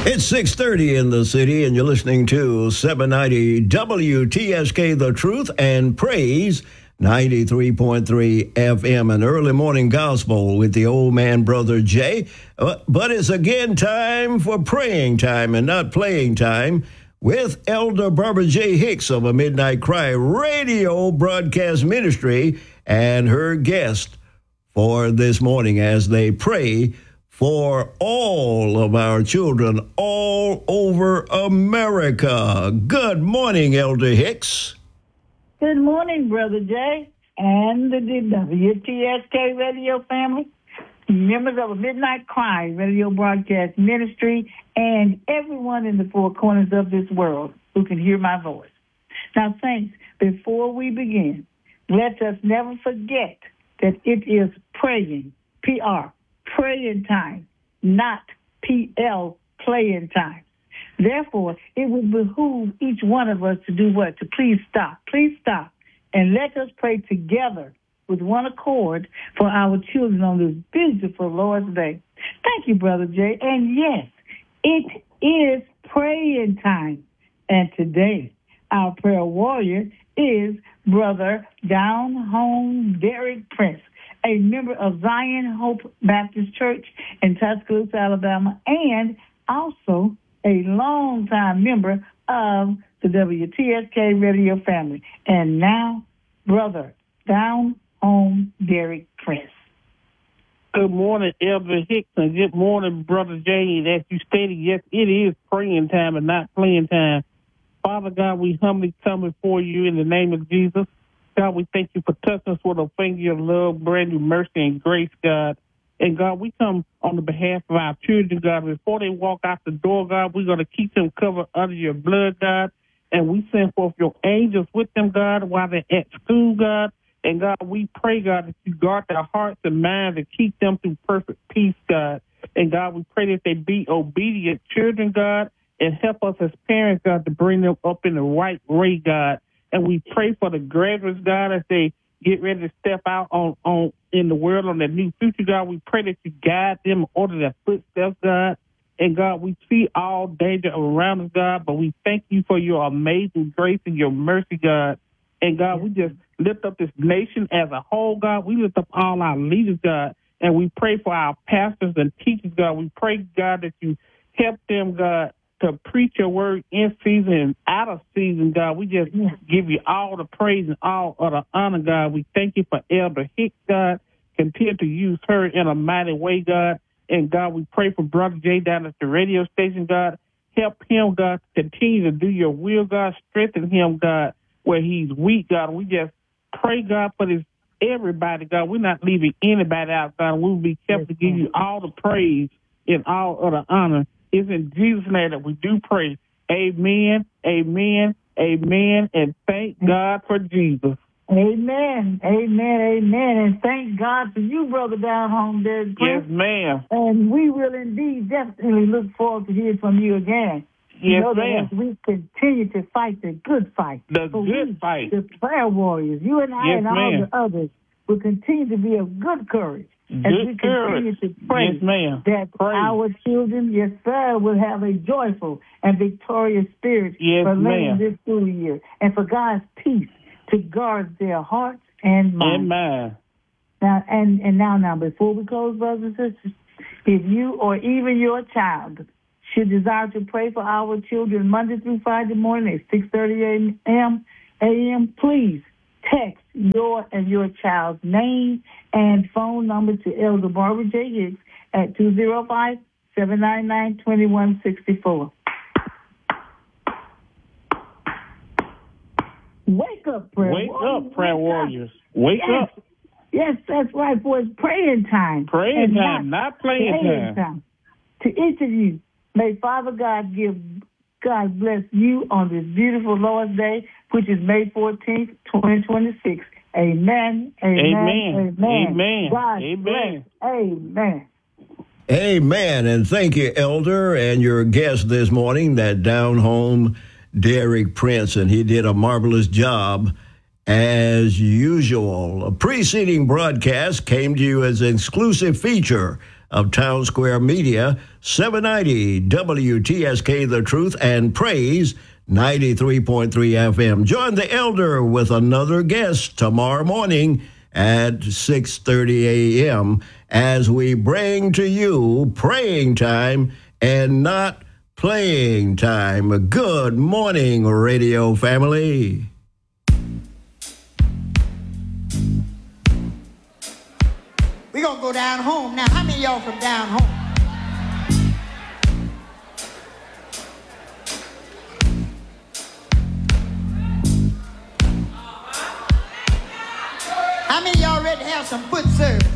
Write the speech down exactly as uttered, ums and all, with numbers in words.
It's six thirty in the city, and you're listening to seven ninety W T S K, The Truth and Praise, ninety-three point three F M, an early morning gospel with the old man, Brother Jay. Uh, but it's again time for praying time and not playing time with Elder Barbara J. Hicks of a Midnight Cry radio broadcast ministry and her guest for this morning as they pray for all of our children all over America. Good morning, Elder Hicks. Good morning, Brother Jay, and the W T S K radio family, members of a Midnight Cry radio broadcast ministry, and everyone in the four corners of this world who can hear my voice. Now, saints, before we begin, let us never forget that it is praying, P R, praying time, not P L, playing time. Therefore, it would behoove each one of us to do what? To please stop. Please stop. And let us pray together with one accord for our children on this beautiful Lord's Day. Thank you, Brother Jay. And yes, it is praying time. And today, our prayer warrior is Brother Down Home Derek Prince, a member of Zion Hope Baptist Church in Tuscaloosa, Alabama, and also a longtime member of the W T S K radio family. And now, Brother Down Home Derek Prince. Good morning, Elder Hicks, and good morning, Brother Jay. As you stated, yes, it is praying time and not playing time. Father God, we humbly come before you in the name of Jesus. God, we thank you for touching us with a finger of love, brand new mercy, and grace, God. And, God, we come on the behalf of our children, God. Before they walk out the door, God, we're going to keep them covered under your blood, God. And we send forth your angels with them, God, while they're at school, God. And, God, we pray, God, that you guard their hearts and minds and keep them through perfect peace, God. And, God, we pray that they be obedient children, God, and help us as parents, God, to bring them up in the right way, God. And we pray for the graduates, God, as they get ready to step out on, on in the world on their new future, God. We pray that you guide them, order their footsteps, God. And, God, we see all danger around us, God, but we thank you for your amazing grace and your mercy, God. And, God, we just lift up this nation as a whole, God. We lift up all our leaders, God. And we pray for our pastors and teachers, God. We pray, God, that you help them, God, to preach your word in season and out of season, God. We just give you all the praise and all of the honor, God. We thank you for Elder Hicks, God. Continue to use her in a mighty way, God. And, God, we pray for Brother Jay down at the radio station, God. Help him, God, to continue to do your will, God. Strengthen him, God, where he's weak, God. We just pray, God, for this everybody, God. We're not leaving anybody out, God. We will be kept to give you all the praise and all of the honor. It's in Jesus' name that we do pray. Amen, amen, amen, and thank God for Jesus. Amen, amen, amen, and thank God for you, Brother Down Home Derek Prince. Yes, ma'am. And we will indeed definitely look forward to hearing from you again. Yes, you know ma'am. That as we continue to fight the good fight. The so good we, fight. The prayer warriors, you and I yes, and all ma'am. the others, will continue to be of good courage. Good as we continue courage. to pray yes, ma'am. that pray. our children, yes, sir, will have a joyful and victorious spirit yes, for ma'am. this school year, and for God's peace to guard their hearts and minds. Amen. Now, and, and now, now, before we close, brothers and sisters, if you or even your child should desire to pray for our children Monday through Friday morning at six thirty a.m., a.m., please text your and your child's name and phone number to Elder Barbara J. Hicks at two oh five, seven nine nine, two one six four. Wake up, prayer Wake warriors. up, prayer Wake warriors. Up. Wake yes. up. Yes, that's right, boys. Praying time. Praying time, not, not playing, playing time. time. To each of you, may Father God give God bless you on this beautiful Lord's Day, which is May fourteenth, twenty twenty-six. Amen. Amen. Amen. Amen. Amen. God Amen. bless. Amen. Amen. And thank you, Elder, and your guest this morning, that down home Derek Prince, and he did a marvelous job as usual. A preceding broadcast came to you as an exclusive feature of Town Square Media, seven ninety W T S K The Truth and Praise, ninety-three point three F M. Join the elder with another guest tomorrow morning at six thirty a.m. as we bring to you praying time and not playing time. Good morning, radio family. We're going to go down home now. How many of y'all from down home? How many of y'all ready to have some foot service?